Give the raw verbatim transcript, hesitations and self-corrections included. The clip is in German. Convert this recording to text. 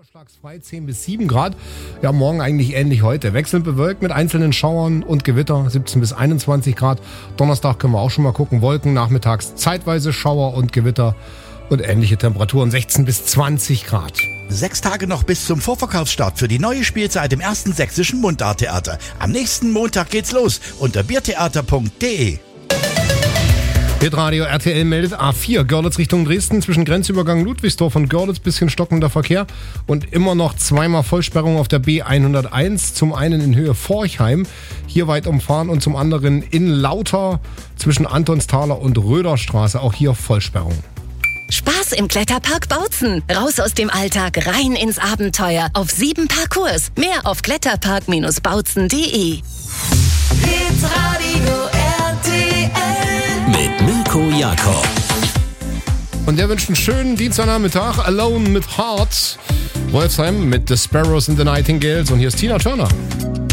Niederschlagsfrei zehn bis sieben Grad. Ja, morgen eigentlich ähnlich heute. Wechselnd bewölkt mit einzelnen Schauern und Gewitter. siebzehn bis einundzwanzig Grad. Donnerstag können wir auch schon mal gucken. Wolken, nachmittags zeitweise Schauer und Gewitter. Und ähnliche Temperaturen sechzehn bis zwanzig Grad. Sechs Tage noch bis zum Vorverkaufsstart für die neue Spielzeit im ersten sächsischen Mundarttheater. Am nächsten Montag geht's los unter biertheater punkt de. Hitradio R T L meldet A vier, Görlitz Richtung Dresden, zwischen Grenzübergang Ludwigsdorf und Görlitz, bisschen stockender Verkehr und immer noch zweimal Vollsperrung auf der B hunderteins, zum einen in Höhe Forchheim, hier weit umfahren, und zum anderen in Lauter zwischen Antonsthaler und Röderstraße, auch hier Vollsperrung. Spaß im Kletterpark Bautzen. Raus aus dem Alltag, rein ins Abenteuer. Auf sieben Parcours. Mehr auf kletterpark bautzen punkt de. Hitradio R T L mit Mirko Jakob. Und der wünscht einen schönen Dienstagnachmittag. Alone mit Hearts. Wolfsheim mit The Sparrows and the Nightingales. Und hier ist Tina Turner.